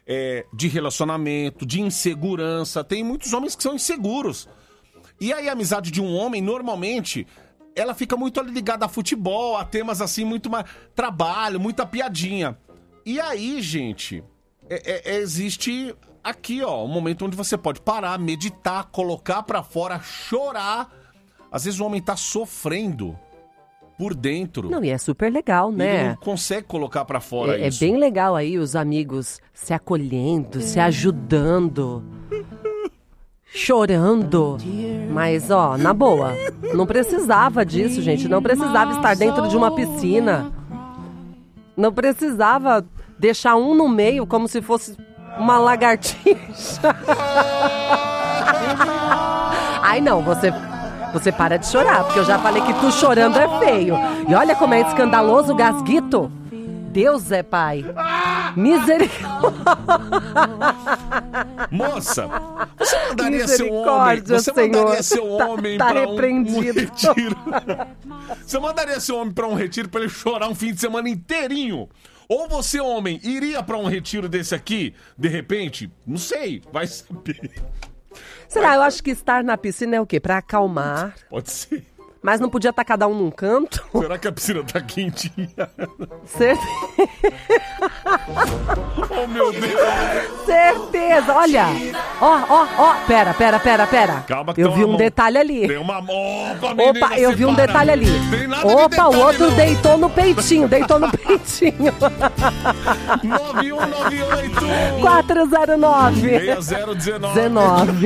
de relacionamento, de insegurança. Tem muitos homens que são inseguros. E aí a amizade de um homem, normalmente, ela fica muito ligada a futebol, a temas assim, muito mais trabalho, muita piadinha. E aí, gente, existe aqui, ó, um momento onde você pode parar, meditar, colocar pra fora, chorar. Às vezes o homem tá sofrendo por dentro. Não, e é super legal, né? Ele não consegue colocar pra fora isso. É bem legal aí os amigos se acolhendo, se ajudando, chorando. Mas, ó, na boa, não precisava disso, gente. Não precisava estar dentro de uma piscina. Não precisava deixar um no meio como se fosse uma lagartixa. Ai, não, você para de chorar, porque eu já falei que tu chorando é feio. E olha como é escandaloso o gasguito. Deus é pai. Misericórdia. Moça, você mandaria seu homem, mandaria seu homem tá pra um repreendido. retiro? Você mandaria seu homem pra um retiro pra ele chorar um fim de semana inteirinho? Ou você, homem, iria pra um retiro desse aqui, de repente? Não sei, vai saber. Será? Eu acho que estar na piscina é o quê? Pra acalmar. Pode ser. Mas não podia estar cada um num canto? Será que a piscina tá quentinha? Certeza. Oh, meu Deus. Certeza. Olha. Ó. Pera. Calma que eu tem vi uma um mão. detalhe ali. Tem uma... Opa, menina, eu vi um detalhe ali. Tem nada de Opa, detalhe, o outro não. deitou no peitinho. 9198 409 6019 19